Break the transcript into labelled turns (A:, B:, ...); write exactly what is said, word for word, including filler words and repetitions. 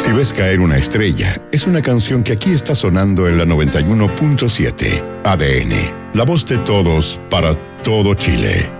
A: Si ves caer una estrella, es una canción que aquí está sonando en la noventa y uno punto siete. A D N, la voz de todos para todo Chile.